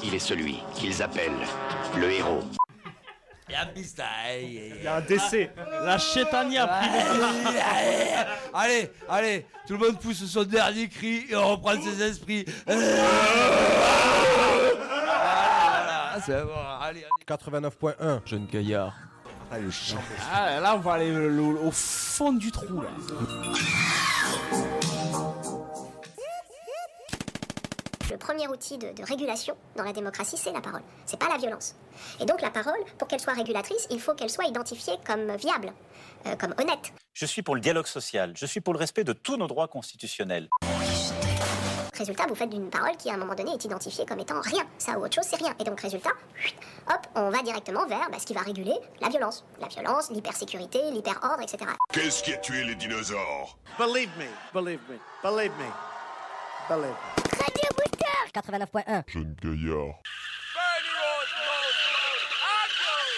Il est celui qu'ils appellent le héros. Il y a un pista. Il y a un décès. La chétania privée. Allez, tout le monde pousse son dernier cri et on reprend ses esprits. Voilà, c'est bon, allez. 89.1. Jeune gaillard. Allez, chante. Ah, là, on va aller au fond du trou, là. Le premier outil de régulation dans la démocratie, c'est la parole. C'est pas la violence. Et donc la parole, pour qu'elle soit régulatrice, il faut qu'elle soit identifiée comme viable, comme honnête. Je suis pour le dialogue social. Je suis pour le respect de tous nos droits constitutionnels. Résultat, vous faites d'une parole qui, à un moment donné, est identifiée comme étant rien. Ça ou autre chose, c'est rien. Et donc, résultat, hop, on va directement vers ce qui va réguler la violence. La violence, l'hypersécurité, l'hyperordre, etc. Qu'est-ce qui a tué les dinosaures? Believe me, believe me, believe me, believe me. Radio Booster 89.1. Jeune gaillard.